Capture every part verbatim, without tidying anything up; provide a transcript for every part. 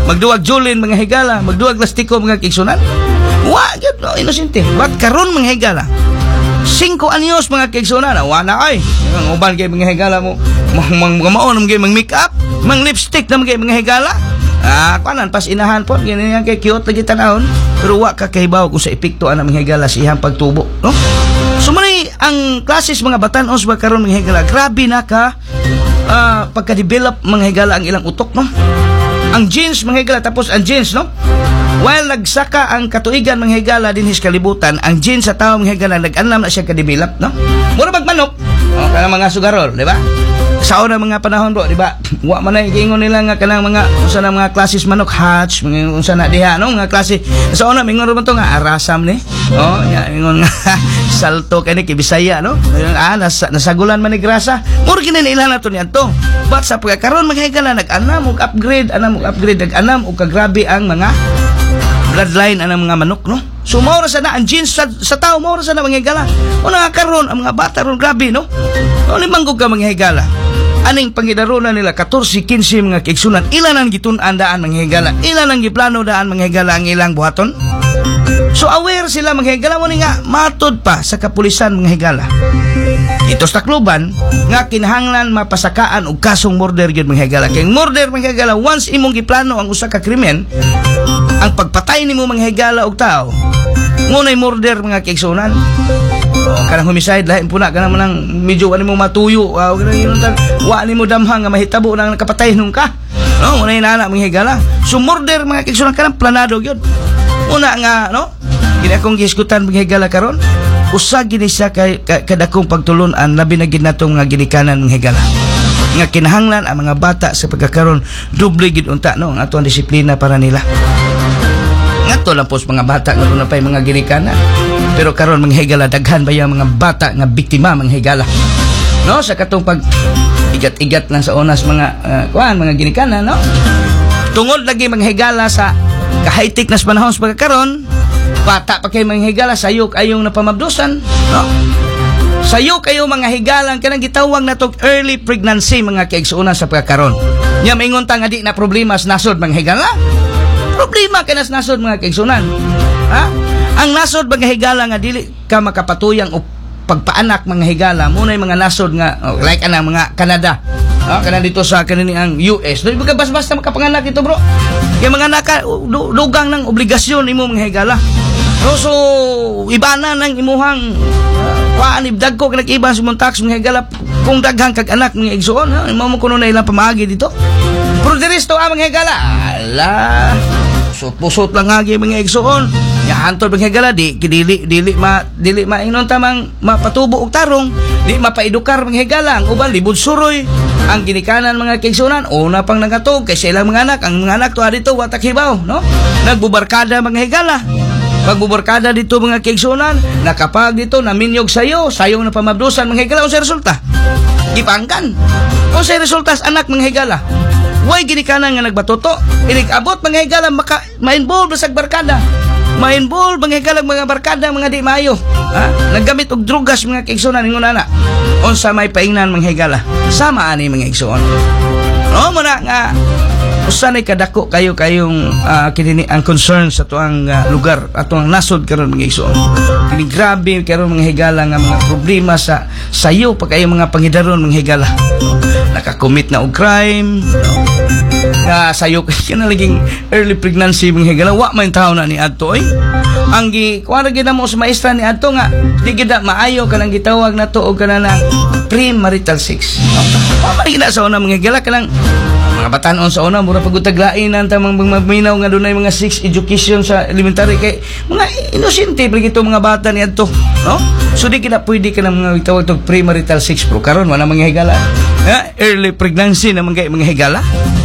magduwag julin mga higala, magduwag lastiko mga kaigsunan. Wa gyud no inosente. Wat karon mga higala. Cinco anyos mga kaigsunan, wa na ay. Ang uban kay mga higala mo, mga maon mga make up, mga lipstick na mga mga higala. Ah, kanan pas inahan po ganyan kay cute lagi tanahon, pero wa ka kahibaw kung sa epekto ana mga higala sa iyang pagtubo, no? So mani ang klases mga batan-os ba karon mga higala, grabe na ka uh, pagka-develop mga higala ang ilang utok, no? Ang genes mga higala, tapos ang genes, no? While nagsaka ang katuigan mga higala din his kalibutan, ang genes sa tao mga higala nag-anlam na siya ka-develop, no? Mura bag manok, oh, kanang mga sugarol, di ba? Sa una mga panahon bro, di ba? Wa man ay giingon nila nga kanang mga unsa na mga klases manok hatch, mga unsa na diha, no? Mga klase. Sa una mingon man to nga arasam ni. Oh, ya mingon nga salto kani kay Bisaya, no? Ah, nas, nasagulan man ni grasa. Mura kinailan na to niadto. But sa pagkakaroon mga higala nag-anam og upgrade, anam og upgrade, nag-anam og kagrabe ang mga bloodline anang mga manok, no? So maura sa na ang genes sa, sa tao, maura sa na mga higala. O nakakaroon ang mga bata ron grabe, no? O limanggog ka mga higala. Aning pangidaronan nila fourteen, fifteen mga kaigsunan, ilan ang gitun-an daan mga higala, ilan ang giplano daan mga higala ang ilang buhaton. So aware sila mga higala mo ni nga matod pa sa kapulisan mga higala. Ito sa Tacloban nga kinahanglan mapasakaan og kasong murder gyud mga higala. Kay murder mga higala, once imong giplano ang usa ka krimen, ang pagpatay nimo mga higala og tao, ngunay murder mga kaigsunan. Oh, kanang homicide lahi puna kanang manang medyo ani mo matuyo, uh, wa ni mo damhang nga mahitabo nang nakapatay nung ka, no? Unay nana mga higala. So murder mga kaigsunan kanang planado gyud. Una nga, no, gid akong gihisgutan mga higala karon, usa gid siya kay kadakong pagtulon-an labi na gid natong mga ginikanan mga higala. Nga kinahanglan ang mga bata sa pagkakaron doble gid unta, no, ang atong disiplina para nila. Ngadto lang pos mga bata nga na pay mga ginikanan. Pero karon mga higala daghan ba yung mga bata nga biktima mga higala, no, sa katong pag igat-igat lang sa onas mga uh, kuan mga ginikanan, no? Tungod lagi mga higala sa ka-high-tech na panahon sa pagkakaron, bata pa kay mga higala sayok ayong napamabdusan, no? Sayok kayo mga higalang kanang gitawag na tog early pregnancy mga kaigsuonan sa pagkakaron. Nya maingon ta nga di na problema sa nasod mga higala. Problema kay nas nasod mga kaigsuonan. Ha? Ang nasod mga higala nga dili ka makapatuyang o pagpaanak mga higala, munay mga nasod nga oh, like anang mga Canada, ah, kana dito sa kanini ang U S. Dili ba basta makapanganak ito bro? Kay mga naka dugang ng obligasyon imo mga higala. No, so ibana nang imuhang waan uh, ibdag ko kanang iba sa montax mga higala kung daghang kag anak mga igsuon, ha? Imo mo kuno na ilang pamaagi dito. Pero diresto ang mga higala. Ala, pusot-pusot lang agi mga igsuon. Ya hantod mga higala di dili dili ma dili maingon tamang mapatubo og tarong, di mapaedukar mga higala. Ang uban libod suroy ang ginikanan mga kaigsunan, una pang nangatog kay sila mga anak, ang mga anak to adito watak hibaw, no? Nagbubarkada mga higala. Pagbubarkada dito mga kaigsunan, nakapag dito naminyog sayo, sayong na pamabdusan mga higala, unsay resulta? Gipangkan. Unsay resulta sa anak mga higala? Way ginikanan nga nagbatoto, inig-abot mga higala maka ma-involve sa barkada. Ma-involve mga higala mga barkada mga di maayo. Ha? Naggamit og drugas mga kaigsunan ingon ana. Unsa may paingnan mga higala? Sama ani mga igsuon. No mo na nga usanay kadako kayo kayong uh, kinini ang concern sa tuang uh, lugar atong nasod karon mga igsuon. Kini grabe karon mga higala nga mga problema sa sayo pa kayo mga pangidaron mga higala. Nakakommit na og crime, no? Nga sayo kay na laging early pregnancy mga higala, wa man tawo na ni adto oy. Ang gi kuan gid mo sa maestra ni adto nga di gid maayo kanang gitawag nato og kanang premarital sex. Pamali na sa una mga higala kanang mga batanon sa una mura pagutaglain ang tamang magminaw nga dunay mga sex education sa elementary kay mga inosente pa gito mga bata ni adto, no? So di kita pwede ka na mga gitawag tog premarital sex pro karon wala mga higala. Ha? Early pregnancy na mga mga higala.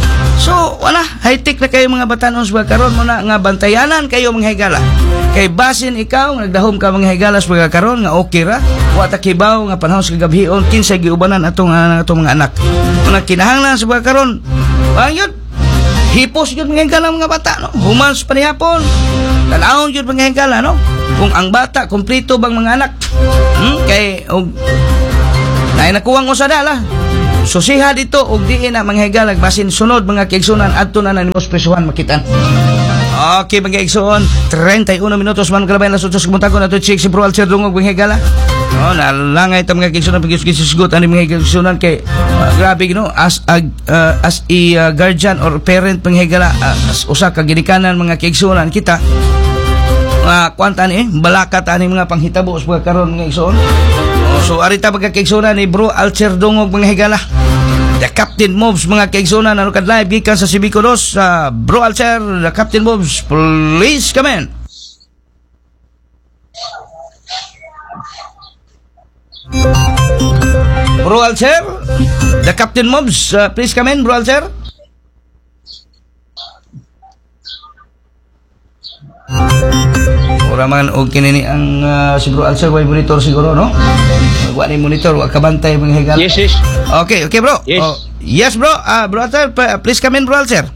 So, wala, high-tech na kayo mga batanon sa karon mo na nga bantayanan kayo mga higala. Kay basin ikaw, nagdahom ka mga higala sa karon nga okay ra. Wa ta kibaw nga panahon sa gabhion kinsa giubanan atong uh, atong mga anak. Muna kinahanglan sa karon. Ang yun, hipos yun mga higala mga bata, no? Human sa panihapon. Tanawon yun mga higala, no? Kung ang bata, kumplito bang mga anak? Hmm? Kay, og, naay nakuwang usada la. susiha dito og diin na mga higala basin sunod mga kaigsunan adto na nanimos presuhan makitan. Okay mga kaigsuon, thirty-one minutos man kalabay na sutos kumuntago na to check si Bro Alcer Dungog mga higala. No, nalangay ta mga kaigsunan pagkisisugot ani mga kaigsunan kay uh, grabe no as a, uh, as a uh, guardian or parent mga higala uh, as usa ka ginikanan mga kaigsunan kita uh, kwanta ni balakat ani mga panghitabo sa karon mga kaigsuon. So arita pagkakaigsunan ni Bro Alcer Dungog mga higala. The Captain Moves mga kaigsunan ano kad live gikan sa Civico dos sa uh, Bro Alcer, the Captain Moves, please come in. Bro Alcer, the Captain Moves, uh, please come in Bro Alcer. Ora man og kinini ang uh, si Bro Alcer way monitor siguro no? Wa ni monitor wa kabantay mga higala. Yes, yes. Okay, okay bro. Yes, oh, yes bro. Uh, Bro Alcer, please come in Bro Alcer.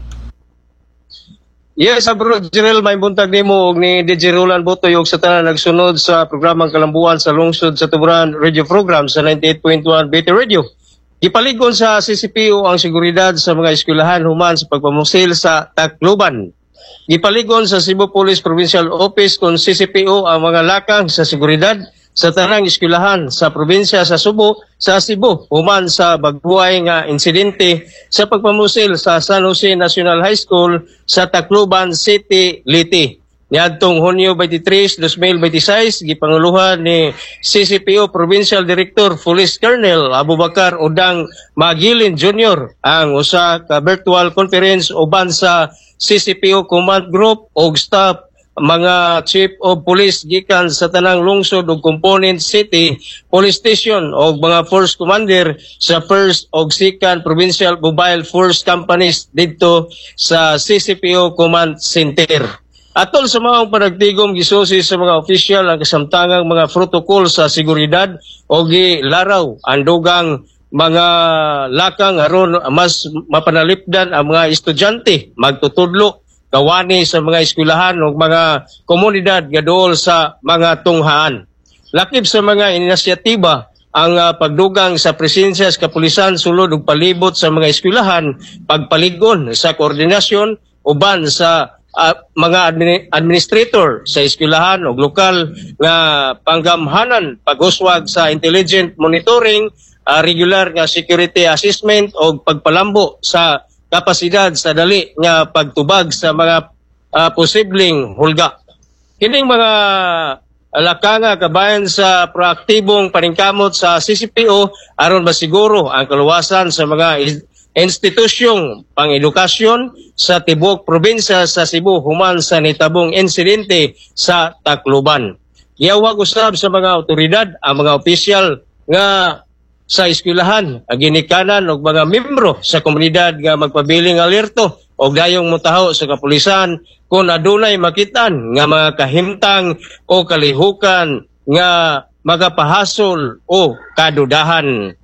Yes, Bro Jerel, may buntag nimo og ni D J Roland Botoy og sa tanan nagsunod sa programang Kalambuan sa lungsod sa Tuburan Radio Program sa ninety-eight point one B T Radio. Gipaligon sa C C P O ang seguridad sa mga eskwelahan human sa pagpamusil sa Tacloban. Gipaligon sa Cebu Police Provincial Office kon C C P O ang mga lakang sa seguridad sa tanang eskwelahan sa probinsya sa Subo, sa Cebu, human sa bagbuhay nga insidente sa pagpamusil sa San Jose National High School sa Tacloban City, Leyte. Niadtong Hunyo twenty-three, twenty twenty-six, gipanguluhan ni C C P O Provincial Director Police Colonel Abubakar Udang Magilin Junior ang usa ka virtual conference uban sa C C P O Command Group og staff mga Chief of Police gikan sa tanang lungsod ug component city police station og mga force commander sa first ug second provincial mobile force companies didto sa C C P O Command Center. Atol sa mga panagtigom gisusi sa mga opisyal ang kasamtangang mga protocol sa seguridad o gilaraw ang dugang mga lakang aron mas mapanalipdan ang mga estudyante magtutudlo kawani sa mga eskwelahan o mga komunidad gadol sa mga tunghaan. Lakip sa mga inisyatiba ang uh, pagdugang sa presensya sa kapulisan sulod ug palibot sa mga eskwelahan, pagpaligon sa koordinasyon uban sa uh, mga admin- administrator sa eskwelahan o lokal nga panggamhanan, paghuswag sa intelligent monitoring, uh, regular nga security assessment o pagpalambo sa kapasidad sa dali nga pagtubag sa mga uh, posibleng hulga. Kining mga lakanga kabayan sa proaktibong paningkamot sa C C P O aron masiguro ang kaluwasan sa mga institusyong pang-edukasyon sa tibuok probinsya sa Cebu human sa nitabong insidente sa Tacloban. Giyawag usab sa mga otoridad ang mga opisyal nga sa eskwelahan, ginikanan og mga membro sa komunidad nga magpabiling alerto og dayong mutaho sa kapulisan kung adunay makitan nga mga kahimtang o kalihukan nga magapahasol o kadudahan.